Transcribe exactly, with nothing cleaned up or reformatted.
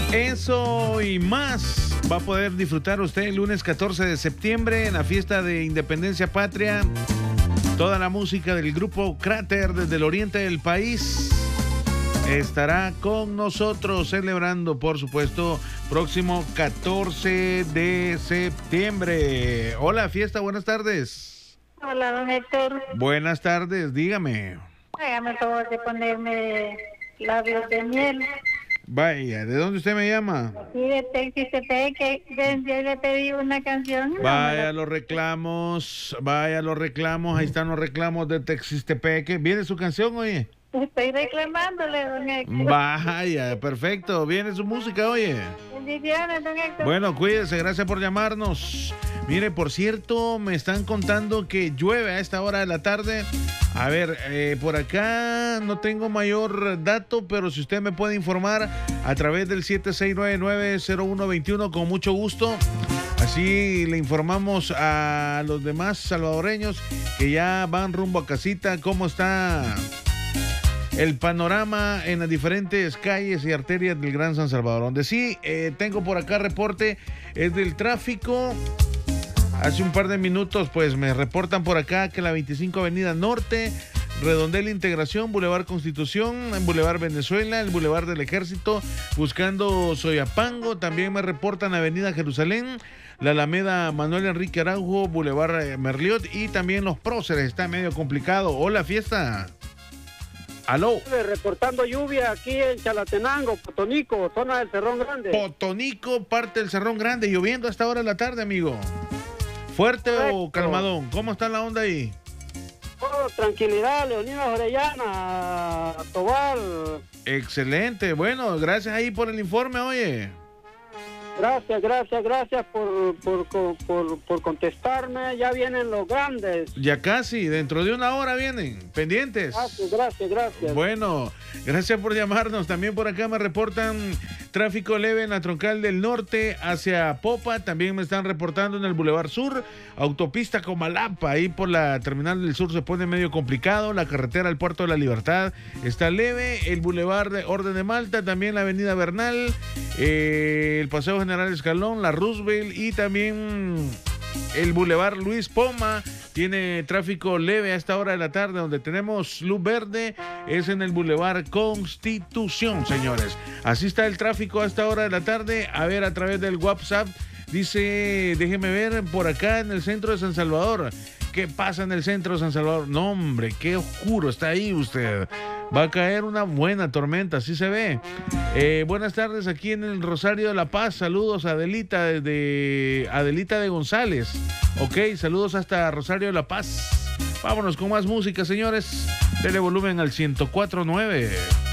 Eso y más va a poder disfrutar usted el lunes catorce de septiembre en la fiesta de Independencia Patria. Toda la música del grupo Cráter desde el oriente del país estará con nosotros celebrando, por supuesto, próximo catorce de septiembre. Hola, fiesta, buenas tardes. Hola, don Héctor. Buenas tardes, dígame. Hágame el favor de ponerme labios de miel. Vaya, ¿de dónde usted me llama? Aquí de Texistepeque, que yo le pedí una canción. Vaya los reclamos, vaya los reclamos, ahí están los reclamos de Texistepeque. ¿Viene su canción, oye? Estoy reclamándole, don Héctor. Vaya, perfecto, viene su música, oye. Bendiciones, don Héctor. Bueno, cuídese, gracias por llamarnos. Mire, por cierto, me están contando que llueve a esta hora de la tarde. A ver, eh, por acá no tengo mayor dato, pero si usted me puede informar a través del siete seis nueve nueve cero uno dos uno, con mucho gusto. Así le informamos a los demás salvadoreños que ya van rumbo a casita, cómo está el panorama en las diferentes calles y arterias del Gran San Salvador. Donde sí, eh, tengo por acá reporte, es del tráfico. Hace un par de minutos, pues, me reportan por acá que la veinticinco Avenida Norte, Redondel Integración, Boulevard Constitución, Boulevard Venezuela, el Boulevard del Ejército, buscando Soyapango. También me reportan Avenida Jerusalén, la Alameda Manuel Enrique Araujo, Boulevard Merliot y también Los Próceres. Está medio complicado. Hola, fiesta. Aló. Reportando lluvia aquí en Chalatenango, Potonico, zona del Cerrón Grande. Potonico, parte del Cerrón Grande, lloviendo a esta hora de la tarde, amigo. ¿Fuerte Correcto. o calmadón? ¿Cómo está la onda ahí? Oh, tranquilidad, Leonidas Orellana, Tobal. Excelente, bueno, gracias ahí por el informe, oye. Gracias, gracias, gracias por, por, por, por, por contestarme. Ya vienen los grandes. Ya casi, dentro de una hora vienen, pendientes. Gracias, gracias, gracias. Bueno, gracias por llamarnos. También por acá me reportan tráfico leve en la troncal del norte hacia Popa. También me están reportando en el Boulevard Sur, autopista Comalapa. Ahí por la terminal del sur se pone medio complicado. La carretera al Puerto de la Libertad está leve. El Boulevard de Orden de Malta, también la avenida Bernal, eh, el Paseo General Escalón, la Roosevelt y también el Boulevard Luis Poma tiene tráfico leve a esta hora de la tarde. Donde tenemos luz verde es en el Boulevard Constitución, señores. Así está el tráfico a esta hora de la tarde. A ver, a través del WhatsApp dice, déjeme ver por acá en el centro de San Salvador. ¿Qué pasa en el centro de San Salvador? No, hombre, qué oscuro está ahí usted. Va a caer una buena tormenta, así se ve. Eh, buenas tardes aquí en el Rosario de la Paz. Saludos a Adelita de Adelita de González. Ok, saludos hasta Rosario de la Paz. Vámonos con más música, señores. Dele volumen al ciento cuatro punto nueve.